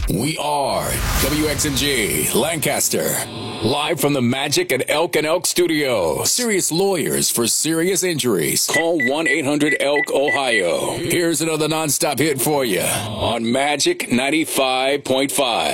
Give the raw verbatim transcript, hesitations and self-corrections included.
We are W X M G Lancaster. Live from the Magic at Elk and Elk Studio. Serious lawyers for serious injuries. Call one eight hundred elk ohio. Here's another nonstop hit for you on Magic ninety-five point five.